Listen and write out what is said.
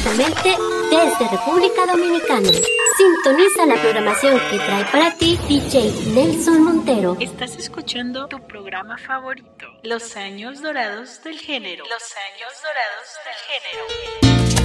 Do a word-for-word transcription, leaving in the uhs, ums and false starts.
directamente desde República Dominicana. Sintoniza la programación que trae para ti D J Nelson Montero. Estás escuchando tu programa favorito, Los Años Dorados del Género. Los Años Dorados del Género.